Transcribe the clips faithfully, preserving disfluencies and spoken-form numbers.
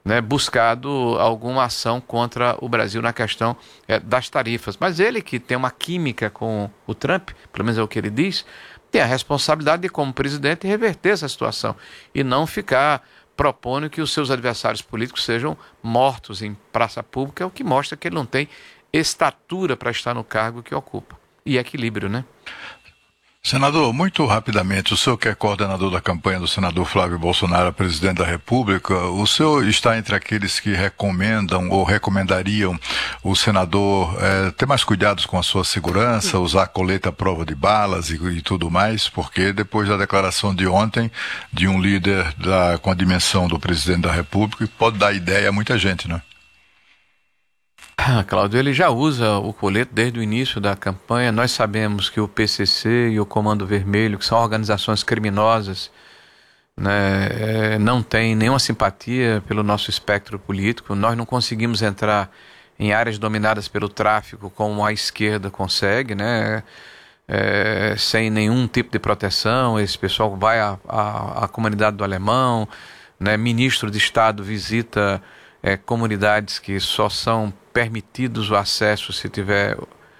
né, buscado alguma ação contra o Brasil na questão é, das tarifas. Mas ele, que tem uma química com o Trump, pelo menos é o que ele diz, tem a responsabilidade de, como presidente, reverter essa situação e não ficar propondo que os seus adversários políticos sejam mortos em praça pública, o que mostra que ele não tem estatura para estar no cargo que ocupa. E equilíbrio, né? Senador, muito rapidamente, o senhor que é coordenador da campanha do senador Flávio Bolsonaro, presidente da República, o senhor está entre aqueles que recomendam ou recomendariam o senador é, ter mais cuidados com a sua segurança, usar colete à prova de balas e, e tudo mais, porque depois da declaração de ontem de um líder da, com a dimensão do presidente da República, pode dar ideia a muita gente, né? Ah, Cláudio, ele já usa o colete desde o início da campanha. Nós sabemos que o P C C e o Comando Vermelho, que são organizações criminosas, né, é, não têm nenhuma simpatia pelo nosso espectro político. Nós não conseguimos entrar em áreas dominadas pelo tráfico como a esquerda consegue, né, é, sem nenhum tipo de proteção. Esse pessoal vai à, à, à comunidade do Alemão, né, ministro de Estado visita é, comunidades que só são permitidos o acesso se tiver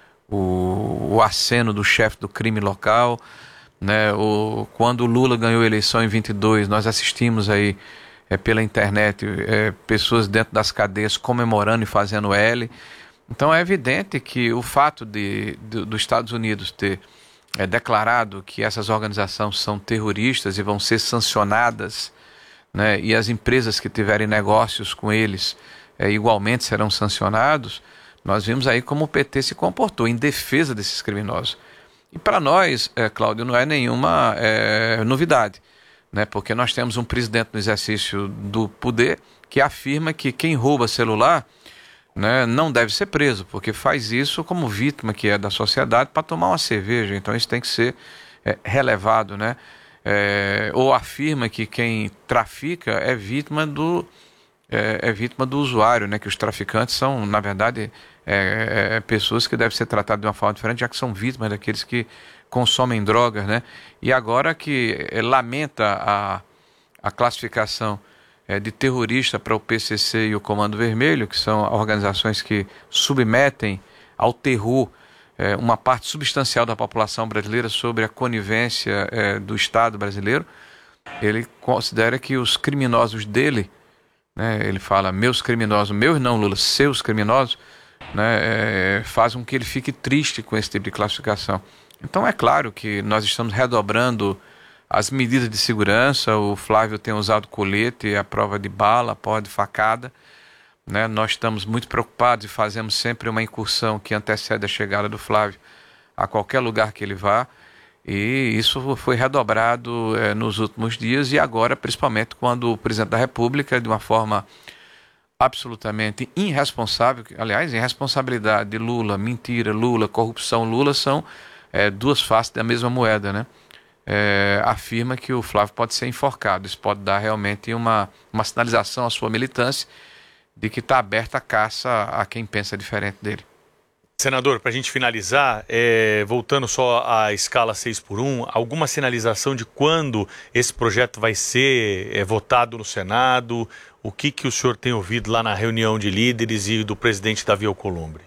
o, o aceno do chefe do crime local, né? O, quando o Lula ganhou a eleição em vinte e dois, nós assistimos aí é, pela internet é, pessoas dentro das cadeias comemorando e fazendo L. Então é evidente que o fato de, de dos Estados Unidos ter é, declarado que essas organizações são terroristas e vão ser sancionadas, né? E as empresas que tiverem negócios com eles É, igualmente serão sancionados, nós vimos aí como o P T se comportou em defesa desses criminosos. E para nós, é, Cláudio, não é nenhuma é, novidade, né? Porque nós temos um presidente no exercício do poder que afirma que quem rouba celular, né, não deve ser preso, porque faz isso como vítima que é da sociedade para tomar uma cerveja. Então isso tem que ser é, relevado, né? É, ou afirma que quem trafica é vítima do É, é vítima do usuário, né? Que os traficantes são, na verdade, é, é, pessoas que devem ser tratadas de uma forma diferente, já que são vítimas daqueles que consomem drogas, né? E agora que é, lamenta a, a classificação é, de terrorista para o P C C e o Comando Vermelho, que são organizações que submetem ao terror é, uma parte substancial da população brasileira sobre a conivência é, do Estado brasileiro, ele considera que os criminosos dele, né, ele fala meus criminosos, meus não, Lula, seus criminosos, né, é, faz com que ele fique triste com esse tipo de classificação. Então é claro que nós estamos redobrando as medidas de segurança. O Flávio tem usado colete, a prova de bala, a prova de facada, né? Nós estamos muito preocupados e fazemos sempre uma incursão que antecede a chegada do Flávio a qualquer lugar que ele vá. E isso foi redobrado é, nos últimos dias e agora, principalmente, quando o presidente da República, de uma forma absolutamente irresponsável, aliás, irresponsabilidade de Lula, mentira, Lula, corrupção, Lula, são é, duas faces da mesma moeda, né? É, afirma que o Flávio pode ser enforcado. Isso pode dar realmente uma, uma sinalização à sua militância de que está aberta a caça a quem pensa diferente dele. Senador, para a gente finalizar, é, voltando só à escala seis por um, alguma sinalização de quando esse projeto vai ser é, votado no Senado? O que, que o senhor tem ouvido lá na reunião de líderes e do presidente Davi Alcolumbre?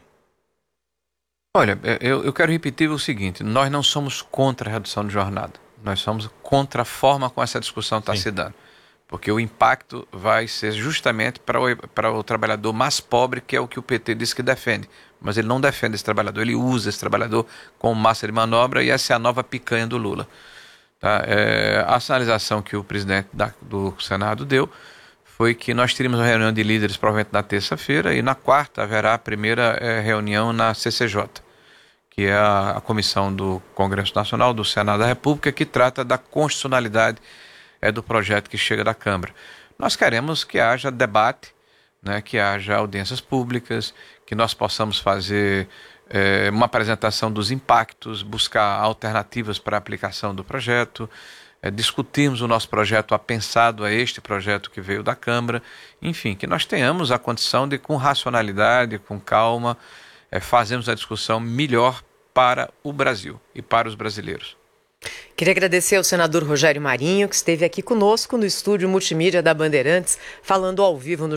Olha, eu, eu quero repetir o seguinte: nós não somos contra a redução de jornada, nós somos contra a forma como essa discussão está se dando. Porque o impacto vai ser justamente para o, para o trabalhador mais pobre, que é o que o P T diz que defende. Mas ele não defende esse trabalhador, ele usa esse trabalhador como massa de manobra, e essa é a nova picanha do Lula. Tá? É, a sinalização que o presidente da, do Senado deu foi que nós teríamos uma reunião de líderes provavelmente na terça-feira, e na quarta haverá a primeira é, reunião na C C J, que é a, a comissão do Congresso Nacional, do Senado da República, que trata da constitucionalidade é do projeto que chega da Câmara. Nós queremos que haja debate, né, que haja audiências públicas, que nós possamos fazer é, uma apresentação dos impactos, buscar alternativas para a aplicação do projeto, é, discutirmos o nosso projeto apensado a este projeto que veio da Câmara, enfim, que nós tenhamos a condição de, com racionalidade, com calma, é, fazermos a discussão melhor para o Brasil e para os brasileiros. Queria agradecer ao senador Rogério Marinho, que esteve aqui conosco no estúdio multimídia da Bandeirantes, falando ao vivo no